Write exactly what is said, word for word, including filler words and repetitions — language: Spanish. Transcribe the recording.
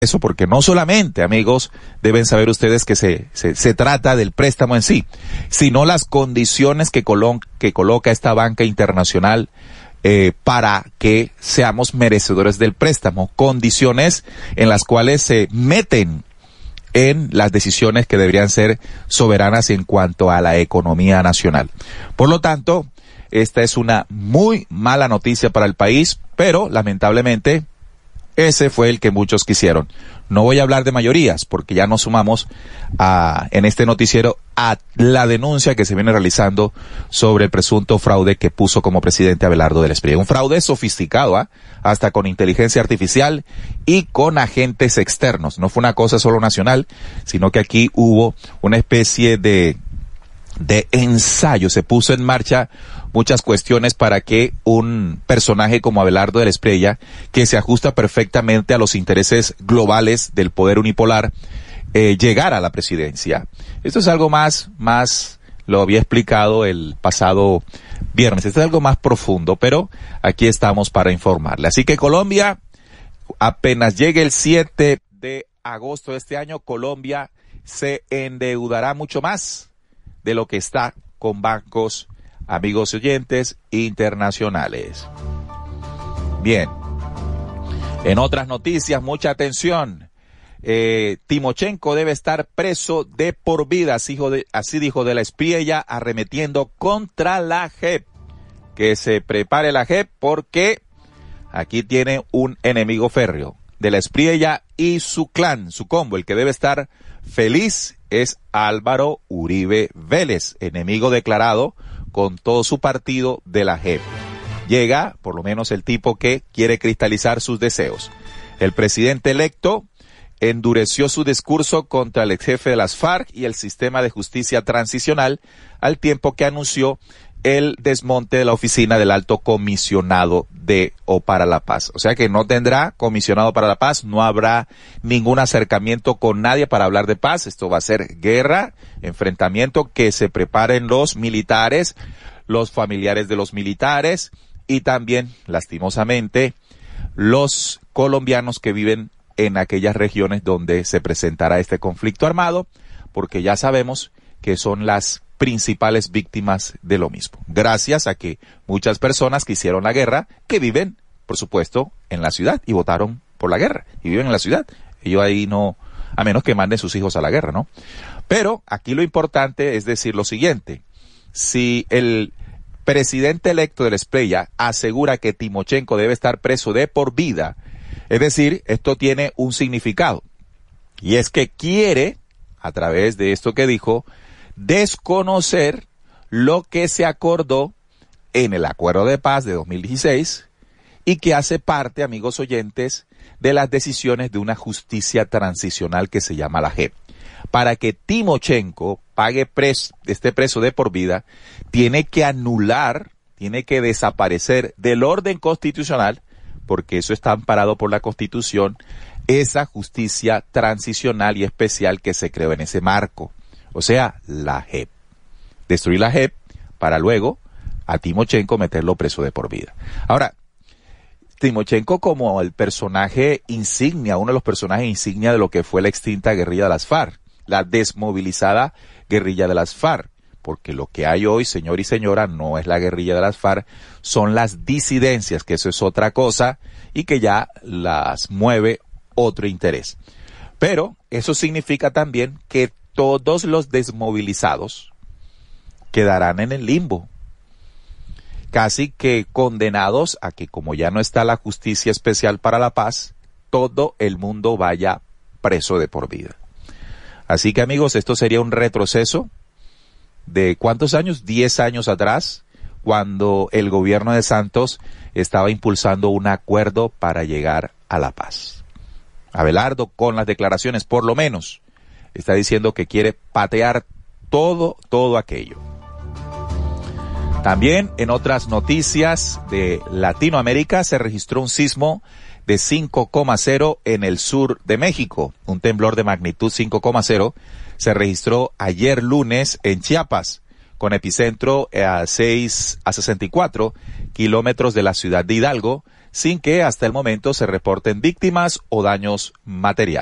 Eso porque no solamente, amigos, deben saber ustedes que se, se, se trata del préstamo en sí, sino las condiciones que, colo que coloca esta banca internacional eh, para que seamos merecedores del préstamo, condiciones en las cuales se meten en las decisiones que deberían ser soberanas en cuanto a la economía nacional. Por lo tanto, esta es una muy mala noticia para el país, pero lamentablemente ese fue el que muchos quisieron. No voy a hablar de mayorías, porque ya nos sumamos a, en este noticiero a la denuncia que se viene realizando sobre el presunto fraude que puso como presidente Abelardo del Espriella. Un fraude sofisticado, ¿eh? Hasta con inteligencia artificial y con agentes externos. No fue una cosa solo nacional, sino que aquí hubo una especie de, de ensayo. Se puso en marcha muchas cuestiones para que un personaje como Abelardo del Espriella, que se ajusta perfectamente a los intereses globales del poder unipolar, eh, llegara a la presidencia. Esto es algo más, más, lo había explicado el pasado viernes, esto es algo más profundo, pero aquí estamos para informarle. Así que Colombia, apenas llegue el siete de agosto de este año, Colombia se endeudará mucho más de lo que está con bancos, amigos oyentes, internacionales. Bien. En otras noticias, mucha atención. Eh, Timochenko debe estar preso de por vida, así dijo de, así dijo de la Espriella, arremetiendo contra la J E P. Que se prepare la J E P porque aquí tiene un enemigo férreo. De la Espriella y su clan, su combo, el que debe estar feliz es Álvaro Uribe Vélez, enemigo declarado con todo su partido de la J E P. Llega, por lo menos, el tipo que quiere cristalizar sus deseos. El presidente electo endureció su discurso contra el ex jefe de las FARC y el sistema de justicia transicional, al tiempo que anunció el desmonte de la oficina del alto comisionado de o para la paz. O sea que no tendrá comisionado para la paz, no habrá ningún acercamiento con nadie para hablar de paz. Esto va a ser guerra, enfrentamiento, que se preparen los militares, los familiares de los militares y también, lastimosamente, los colombianos que viven en aquellas regiones donde se presentará este conflicto armado, porque ya sabemos que son las principales víctimas de lo mismo. Gracias a que muchas personas que hicieron la guerra, que viven, por supuesto, en la ciudad y votaron por la guerra y viven en la ciudad. Ellos ahí no, a menos que manden sus hijos a la guerra, ¿no? Pero aquí lo importante es decir lo siguiente. Si el presidente electo de la Espriella asegura que Timochenko debe estar preso de por vida, es decir, esto tiene un significado. Y es que quiere, a través de esto que dijo, desconocer lo que se acordó en el acuerdo de paz de dos mil dieciséis y que hace parte, amigos oyentes, de las decisiones de una justicia transicional que se llama la J E P. Para que Timochenko pague pres, esté preso de por vida, tiene que anular, tiene que desaparecer del orden constitucional, porque eso está amparado por la Constitución, esa justicia transicional y especial que se creó en ese marco. O sea, la J E P. Destruir la J E P para luego a Timochenko meterlo preso de por vida. Ahora, Timochenko como el personaje insignia, uno de los personajes insignia de lo que fue la extinta guerrilla de las FARC, la desmovilizada guerrilla de las FARC, porque lo que hay hoy, señor y señora, no es la guerrilla de las FARC, son las disidencias, que eso es otra cosa y que ya las mueve otro interés. Pero eso significa también que todos los desmovilizados quedarán en el limbo, casi que condenados a que, como ya no está la justicia especial para la paz, todo el mundo vaya preso de por vida. Así que, amigos, esto sería un retroceso de ¿cuántos años? Diez años atrás, cuando el gobierno de Santos estaba impulsando un acuerdo para llegar a la paz. Abelardo, con las declaraciones, por lo menos, está diciendo que quiere patear todo, todo aquello. También en otras noticias de Latinoamérica se registró un sismo de cinco coma cero en el sur de México. Un temblor de magnitud cinco coma cero se registró ayer lunes en Chiapas, con epicentro a seis a sesenta y cuatro kilómetros de la ciudad de Hidalgo, sin que hasta el momento se reporten víctimas o daños materiales.